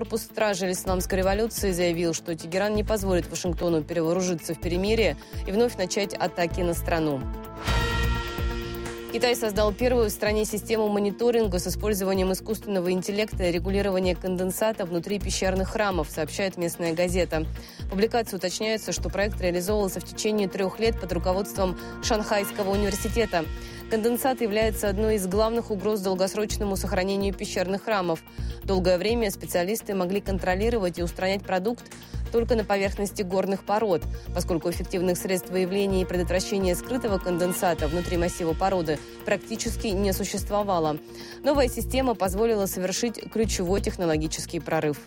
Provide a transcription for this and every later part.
корпус стражей исламской революции заявил, что Тегеран не позволит Вашингтону перевооружиться в перемирие и вновь начать атаки на страну. Китай создал первую в стране систему мониторинга с использованием искусственного интеллекта и регулирования конденсата внутри пещерных храмов, сообщает местная газета. В публикации уточняется, что проект реализовывался в течение 3 лет под руководством Шанхайского университета. Конденсат является одной из главных угроз долгосрочному сохранению пещерных храмов. Долгое время специалисты могли контролировать и устранять продукт только на поверхности горных пород, поскольку эффективных средств выявления и предотвращения скрытого конденсата внутри массива породы практически не существовало. Новая система позволила совершить ключевой технологический прорыв.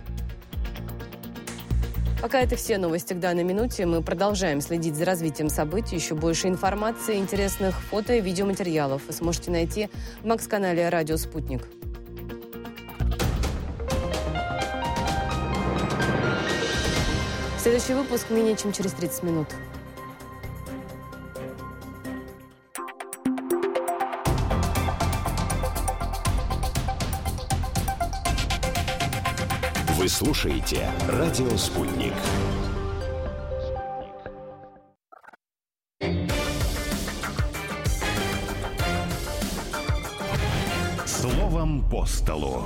Пока это все новости к данной минуте. Мы продолжаем следить за развитием событий. Еще больше информации, интересных фото и видеоматериалов вы сможете найти в Макс-канале «Радио Спутник». Следующий выпуск менее чем через 30 минут. Вы слушаете «Радио Спутник». Словом по столу.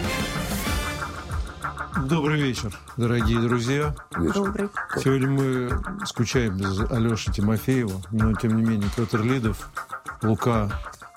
Добрый вечер, дорогие друзья. Добрый. Сегодня мы скучаем без Алеши Тимофеева, но, тем не менее, Петр Лидов, Лука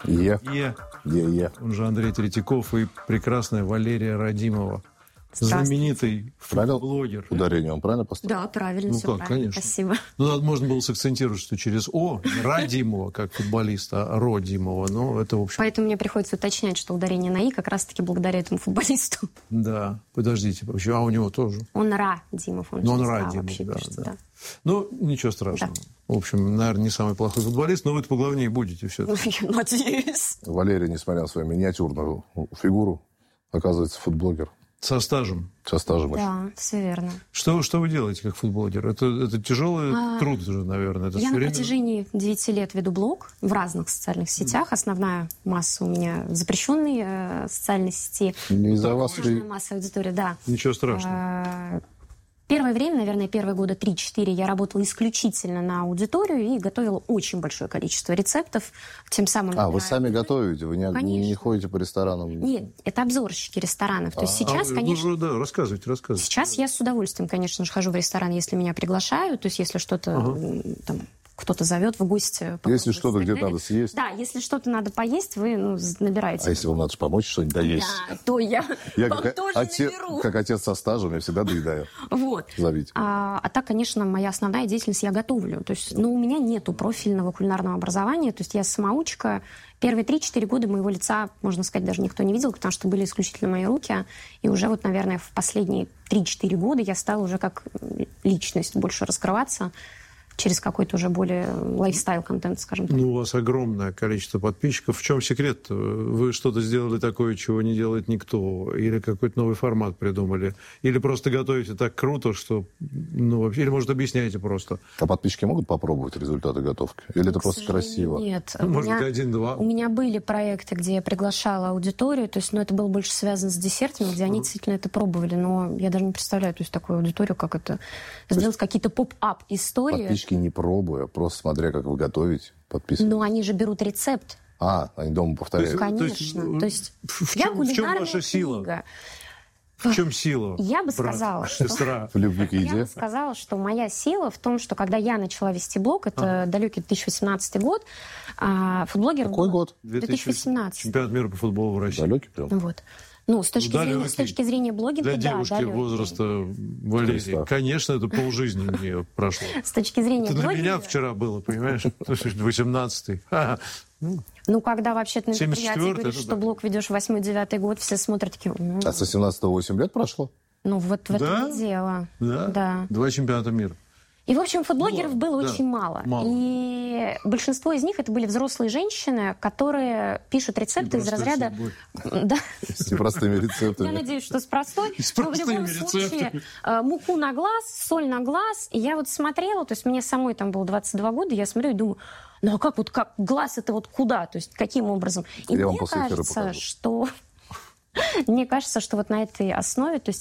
он же Андрей Третьяков и прекрасная Валерия Радимова. Знаменитый блогер. Ударение он правильно поставил? Да, правильно, все правильно. Конечно. Спасибо. Ну, можно было сакцентировать, что через «о» Радимова, как футболиста, а Родимова. Но это, в общем... Поэтому мне приходится уточнять, что ударение на «и» как раз-таки благодаря этому футболисту. Да, подождите, а у него тоже? Он Радимов. Он Радимов, да. Ну, ничего страшного. Да. В общем, наверное, не самый плохой футболист, но вы-то поглавнее будете все-таки. Я надеюсь. Валерий, несмотря на свою миниатюрную фигуру, оказывается, футблогер. Со стажем. Да, все верно. Что вы делаете как футблогер? Это тяжелый труд же, наверное. Это я на протяжении 9 лет веду блог в разных социальных сетях. Основная масса у меня запрещенные социальные сети. Не из-за вас масса аудитории, да. Ничего страшного. Первое время, наверное, первые года 3-4 я работала исключительно на аудиторию и готовила очень большое количество рецептов. Тем самым... вы сами готовите? Вы не ходите по ресторанам? Нет, это обзорщики ресторанов. То есть сейчас, конечно... Да, рассказывайте. Сейчас я с удовольствием, конечно же, хожу в ресторан, если меня приглашают. То есть если что-то там... Кто-то зовет в гости. Если что-то где-то надо съесть. Да, если что-то надо поесть, вы набираете. А если вам надо помочь что-нибудь доесть? Да, то я вам тоже наберу. Как отец со стажем, я всегда доедаю. Вот. Зовите. А так, конечно, моя основная деятельность, я готовлю. То есть, у меня нету профильного кулинарного образования. То есть я самоучка. Первые 3-4 года моего лица, можно сказать, даже никто не видел, потому что были исключительно мои руки. И уже наверное, в последние 3-4 года я стала уже как личность больше раскрываться через какой-то уже более лайфстайл-контент, скажем так. У вас огромное количество подписчиков. В чем секрет? Вы что-то сделали такое, чего не делает никто? Или какой-то новый формат придумали? Или просто готовите так круто, что... вообще, или, может, объясняете просто? А подписчики могут попробовать результаты готовки? Или это просто красиво? Нет. Может быть, 1-2? У меня были проекты, где я приглашала аудиторию, то есть, это было больше связано с десертами, где они действительно это пробовали. Но я даже не представляю, то есть, такую аудиторию, как это... Сделать какие-то поп-ап истории. Подписчики не пробуя, просто смотря, как вы готовите, подписывайтесь. Но они же берут рецепт. Они дома повторяют. Конечно. То есть в чем ваша сила? В чем сила? Я бы сказала, что моя сила в том, что когда я начала вести блог, это далекий 2018 год, футблогер... Какой год? 2018. Чемпионат мира по футболу в России. Далекий прям? Вот. С точки зрения блогинга, для девушки возраста Валерии, конечно, это полжизни у нее прошло. С точки зрения это блогинга... для меня вчера было, понимаешь? 18-й. Когда вообще-то на мероприятии говоришь, что блог ведешь 8-9 год, все смотрят такие... А со 17-го 8 лет прошло? В этом и дело. Да? 2 чемпионата мира. И, в общем, футблогеров было очень мало. И большинство из них это были взрослые женщины, которые пишут рецепты из разряда... С непростыми рецептами. Я надеюсь, что с простой. Но в любом случае, муку на глаз, соль на глаз. И я смотрела, то есть мне самой там было 22 года, я смотрю и думаю, как глаз это куда? То есть каким образом? И мне кажется, что на этой основе, то есть